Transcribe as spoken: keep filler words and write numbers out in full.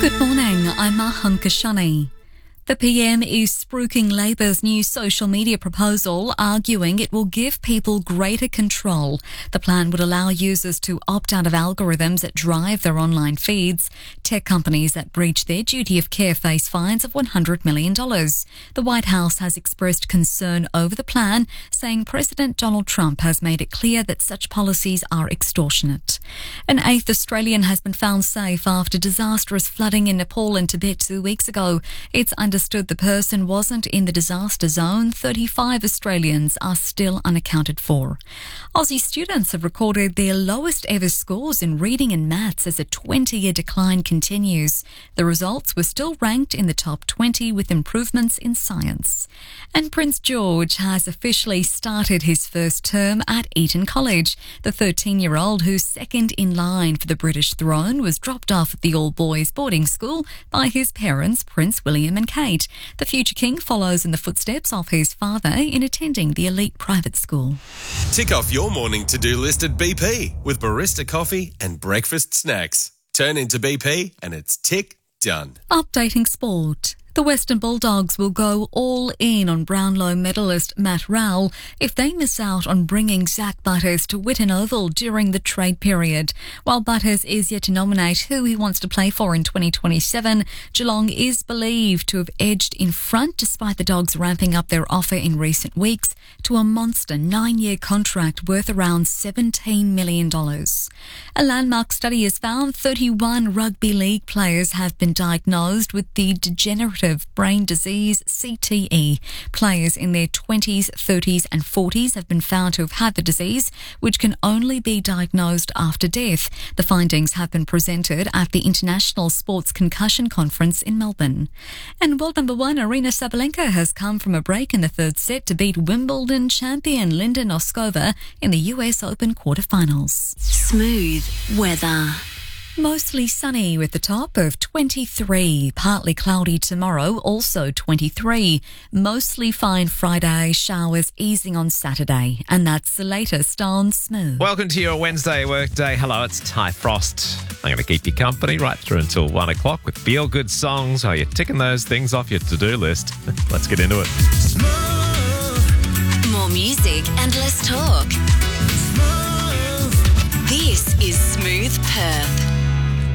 Good morning, I'm Maham Kashani. The P M is spruiking Labor's new social media proposal, arguing it will give people greater control. The plan would allow users to opt out of algorithms that drive their online feeds. Tech companies that breach their duty of care face fines of one hundred million dollars. The White House has expressed concern over the plan, saying President Donald Trump has made it clear that such policies are extortionate. An eighth Australian has been found safe after disastrous flooding in Nepal and Tibet two weeks ago. It's understood the person wasn't in the disaster zone. thirty-five Australians are still unaccounted for. Aussie students have recorded their lowest ever scores in reading and maths as a twenty-year decline continues. The results were still ranked in the top twenty with improvements in science. And Prince George has officially started his first term at Eton College. The thirteen-year-old, who's second in line for the British throne, was dropped off at the all-boys boarding school by his parents, Prince William and Kate. The future king follows in the footsteps of his father in attending the elite private school. Tick off your morning to-do list at B P with barista coffee and breakfast snacks. Turn into B P and it's tick done. Updating sport. The Western Bulldogs will go all in on Brownlow medalist Matt Rowell if they miss out on bringing Zach Butters to Whitten Oval during the trade period. While Butters is yet to nominate who he wants to play for in twenty twenty-seven, Geelong is believed to have edged in front despite the Dogs ramping up their offer in recent weeks to a monster nine-year contract worth around seventeen million dollars. A landmark study has found thirty-one rugby league players have been diagnosed with the degenerative brain disease C T E. Players in their twenties, thirties and forties have been found to have had the disease, which can only be diagnosed after death. The findings have been presented at the International Sports Concussion Conference in Melbourne. And world number one Aryna Sabalenka has come from a break in the third set to beat Wimbledon champion Linda Noskova in the U S Open quarterfinals. Smooth weather. Mostly sunny with the top of twenty-three. Partly cloudy tomorrow, also twenty-three. Mostly fine Friday, showers easing on Saturday. And that's the latest on Smooth. Welcome to your Wednesday workday. Hello, it's Ty Frost. I'm going to keep you company right through until one o'clock with feel-good songs while you're ticking those things off your to-do list. Let's get into it. Smooth. More music and less talk. Smooth. This is Smooth Perth.